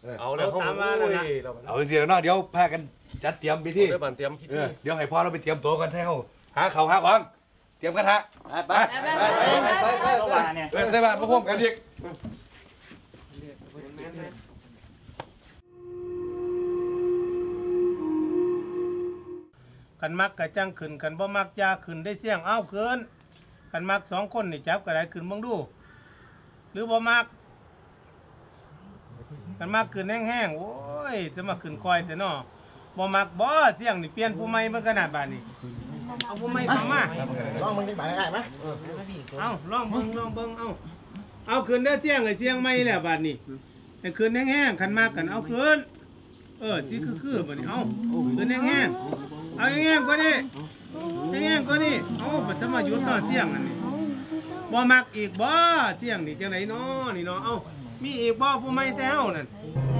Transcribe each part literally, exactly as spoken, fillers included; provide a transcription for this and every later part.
เอาแล้วตามมาแล้วนะเอาจริงๆแล้วเนาะเดี๋ยวพากันจัดเตรียมพิธีเดี๋ยวบันเตรียมพิธีเดี๋ยวให้พ่อเราไปเตรียมตัวกันให้เขาหาเขาหาของเตรียมกระทะไปไปไปไปไปไปไปใส่บาตรมาพร้อมกันอีกกันมักกะจังขึ้นกันบ่มักยาขึ้นได้เสี่ยงเอาขึ้นกันมักสองคนนี่จับก็ได้ขึ้นบ้างดูหรือบ่มักกันมักขึ้นแห้งๆโอ้ยจะมาขึ้นคอยแต่นอบ่มักบ่เสี่ยงนี่เปลี่ยนผู้ใหม่เมื่อขนาดบาดนี้เอาผู้ใหม่เข้ามาลองมึงที่บ้านได้ไหมเอาลองเบิ่งลองเบิ่งเอาเอาขึ้นเด้อเสี่ยงไอ้เสี่ยงใหม่แล้วบาดนี้ให้ขึ้นแห้งๆคันมักกันเอาขึ้นเออสิคือๆบาดนี้เอาขึ้นแห้งๆเอาแห้งๆกว่านี้แห้งๆกว่านี้เอาบ่จะมาหยุดเนาะเสี่ยงอันนี้บ่มักอีกบ่เสี่ยงนี่จังได๋เนาะนี่เนาะเอ้ามีอีกบ่ผู้ใหม่แต่เฮานั่น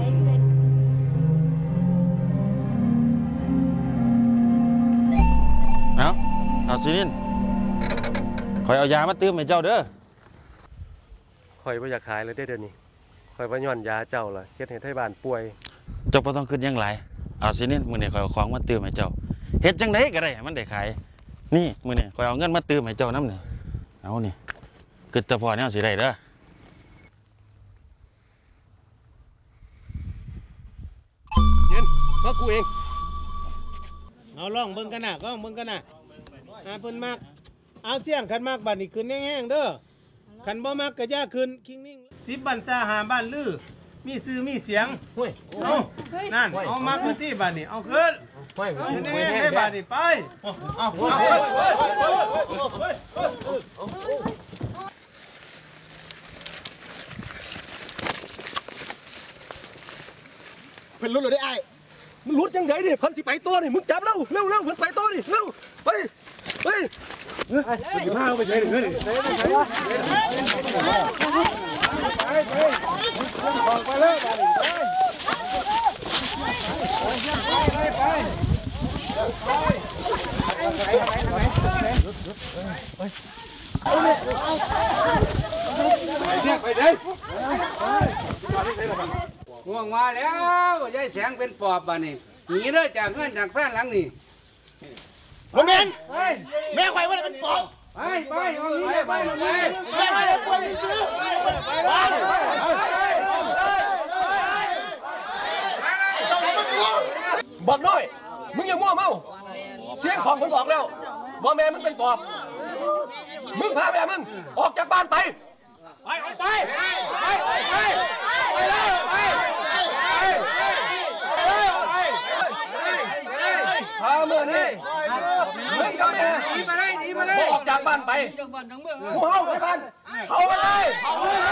เอาเอาสินินคอยเอายามาตื้มให้เจ้าเด้อคอยว่าอยากขายเลยเดี๋ยวนี้คอยว่าย้อนยาเจ้าล่ะเฮ็ดให้ไทบ้านป่วยเจ้าบ่ต้องขึ้นยังหลายเอาสินินมื้อนี้คอยเอาของมาตื้มให้เจ้าเฮ็ดจังได๋ก็ได้มันได้ขายนี่มื้อนี้คอยเอาเงินมาตื้มให้เจ้านำนี่เอานี่คือแต่พอแนวสิได้เด้อเย็นมากูเองเอาลองเบิ่งกันน่ะก็ลองเบิ่งกันน่ะหาเพิ่นมักเอาเสี่ยงคันมักบัดนี้ขึ้นแห้งๆเด้อคันบ่มักก็อย่าขึ้นคิงนิ่งสิบบ้านซาหาบ้านลือมีชื่อมีเสียงห้ยเอานั่นเอามักมาที่บ้านนี้เอาขึ้นห้ยแห้งได้บ้านนี้ไปเอาเป็นรุ่นเลยได้ไอ้มึงรุดยังไงเนี่ยพันสิไปตัวนี่มึงจับเร็วเร็วเร็วเพิ่นไปตัวนี่เร็วไปไปไปพาไปใช้เลยไปไปเลยไปเด้ง่วงมาแล้วยายแสงเป็นปอบบ้านี่หนีเลยจากเงื่อนจากแฟนหลังนี่โมเมนต์แม่ควายว่าเป็นปอบไปไปเอานี้ไปไปไปแม่ควายเป็นปอบซื้อไปบอกน้อยมึงอย่ามั่วเมาเสียงของมึงบอกแล้วว่าแม่มึงเป็นปอบมึงพาแม่มึงออกจากบ้านไปไปไปไปไปไปไปเลยไปพาเมื่อนี่ไม่ยอมหนีมาเลยหนีมาเลยออกจากบ้านไปกูเข้าไปบ้านเข้าไปเลยเข้าไปเลย